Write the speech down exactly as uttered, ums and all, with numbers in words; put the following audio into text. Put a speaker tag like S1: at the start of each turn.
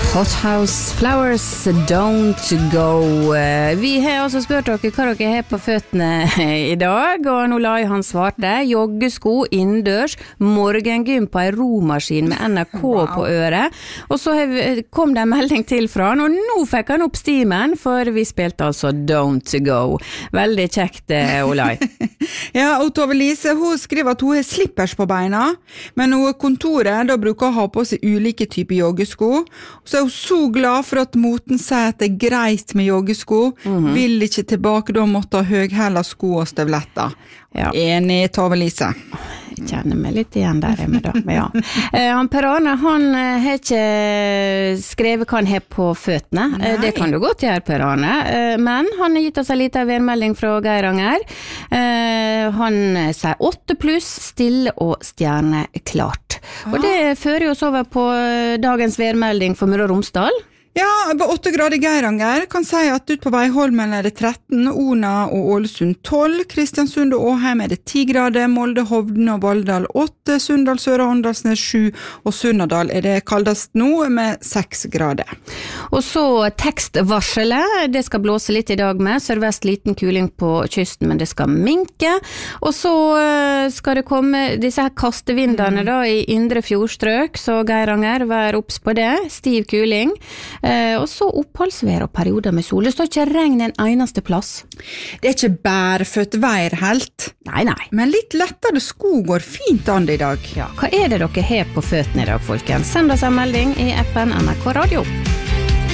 S1: Hothouse Flowers Don't Go. Vi har altså spurt dere hva dere har på føttene i dag, og Nolai han svarte joggesko inndørs, morgengym på en romaskin med N R K wow. på øret, og så kom det en melding til fra han, og nå fikk han opp stimen, for vi spilte altså Don't Go. Veldig kjekt, Olai.
S2: Ja, og Tove Lise, hun skriver at hun har slippers på beina, men hun kontoret da bruker å ha på seg ulike typer joggesko, så er hun så glad for at moten sier at det er greit med joggesko, mm-hmm. vil ikke tilbake da måtte ha høghæla sko og støvletter. Ja. Enig, Tove Lise.
S1: Jeg kjenner meg litt igjen der med da, men ja. Eh, han Per Arne, han har ikke skrevet hva han har på føttene. Eh, det kan du godt gjøre, Per Arne. Eh, men han har gitt oss en liten vedmelding fra Geiranger. Eh, han sier åtte pluss, stille og stjerneklart. Ah. Og det fører oss over på dagens vedmelding for Møre og Romsdal.
S2: Ja, ved åtte grader Geiranger kan si at ut på Veiholmen er det tretten, Ona og Ålesund tolv, Kristiansund og Åheim er det ti grader, Molde, Hovden og Valldal åtte, Sundal, Søre Åndalsnes sju, og Sunnadal er det kaldest nå med seks grader.
S1: Og så tekstvarselet, det skal blåse litt i dag med, sørvest liten kuling på kysten, men det skal minke, og så skal det komme disse her kastevindene da i indre fjordstrøk, så Geiranger, vær opps på det, stiv kuling, Eh, og så oppholdsvær og perioder med sol. Det står ikke regn en eneste plass.
S2: Det er ikke bærfødt vær helt.
S1: Nei, nei.
S2: Men litt lettere sko går fint an det i dag.
S1: Ja, hva er det dere har på føttene i dag, folkens? Send oss en melding i appen N R K Radio.